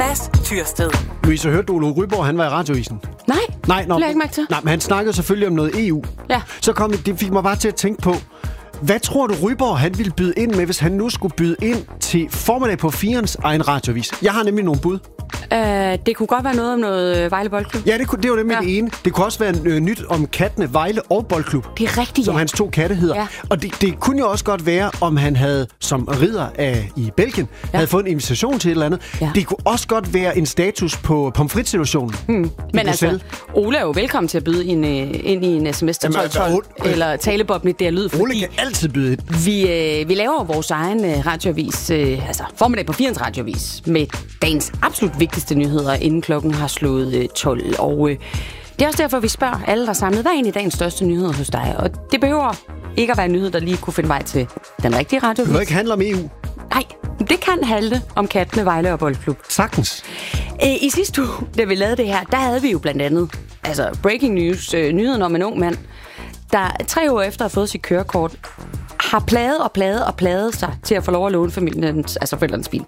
Mads Tyrsted. Louise, hørte du, Ole Ryborg, han var i Radioavisen? Nej, det jeg ikke mærke til. Nej, men han snakkede selvfølgelig om noget EU. Ja. Så det fik mig bare til at tænke på, hvad tror du, Ryborg han ville byde ind med, hvis han nu skulle byde ind til formiddag på 4'ens egen radioavis? Jeg har nemlig nogle bud. Det kunne godt være noget om noget Vejle Boldklub. Ja, det var nemlig det ene. Det kunne også være nyt om kattene Vejle og Boldklub. Det er rigtigt, som hans 2 katte hedder. Ja. Og det kunne jo også godt være, om han havde, som ridder i Belgien, havde fået en invitation til et eller andet. Ja. Det kunne også godt være en status på pomfrit-situationen. Men altså, Ole er jo velkommen til at byde ind i en sms til 1212, eller talebobben i DR Lyd. Ole kan altid byde ind. Vi laver vores egen radioavis, altså formiddag på 4'ens radioavis, med dagens absolut vigtigste nyheder, inden klokken har slået 12. Og det er også derfor, vi spørger alle, der er samlet, hvad er egentlig dagens største nyheder hos dig? Og det behøver ikke at være en nyhed, der lige kunne finde vej til den rigtige radioavis. Det behøver ikke handle om EU. Nej, det kan handle om kattene Vejle og Boldklub. Sagtens. I sidste uge, da vi lavede det her, der havde vi jo blandt andet breaking news, nyheden om en ung mand, der 3 år efter at have fået sit kørekort, har plaget sig til at få lov at låne forældrenes bil.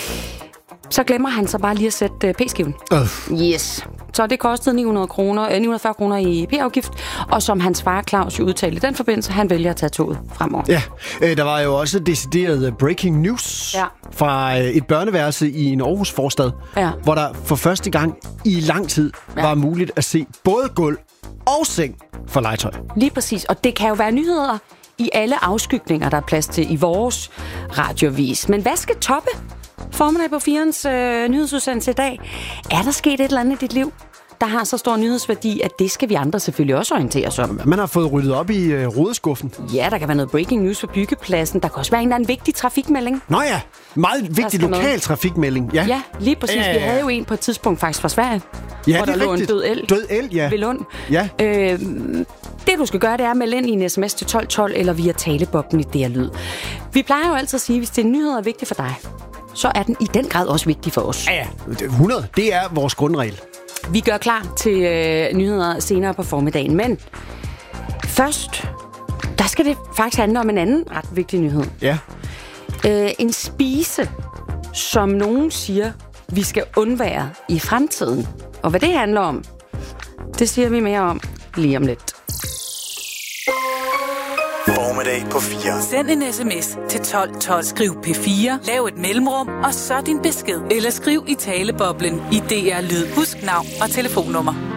Så glemmer han så bare lige at sætte p-skiven. Yes. Så det kostede 940 kroner i p-afgift, og som hans far Claus jo udtalte i den forbindelse, han vælger at tage toget fremover. Ja, der var jo også decideret breaking news fra et børneværelse i en Aarhus forstad, hvor der for første gang i lang tid var muligt at se både gulv og seng for legetøj. Lige præcis, og det kan jo være nyheder i alle afskygninger, der er plads til i vores radioavis. Men hvad skal toppe formiddag på 4'ens nyhedsudsendelse i dag? Er der sket et eller andet i dit liv, der har så stor nyhedsværdi, at det skal vi andre selvfølgelig også orientere os om? Man har fået ryddet op i rodeskuffen. Ja, der kan være noget breaking news på byggepladsen. Der kan også være en eller anden vigtig trafikmelding. Nå ja, meget vigtig lokal trafikmelding. Ja, lige præcis. Vi havde jo en på et tidspunkt faktisk fra Sverige, hvor der lå en død elg ved Lund. Ja. Det du skal gøre, det er at melde ind i en sms til 1212 eller via talebobben i DR Lyd. Vi plejer jo altid at sige, at hvis det nyheder er vigtigt for dig, så er den i den grad også vigtig for os. Ja, 100. Det er vores grundregel. Vi gør klar til nyheder senere på formiddagen, men først, der skal det faktisk handle om en anden ret vigtig nyhed. Ja. En spise, som nogen siger, vi skal undvære i fremtiden. Og hvad det handler om, det siger vi mere om lige om lidt. Formiddag på 4. Send en sms til 1212. Skriv P4, lav et mellemrum, og så din besked. Eller skriv i taleboblen i DR Lyd. Husk navn og telefonnummer.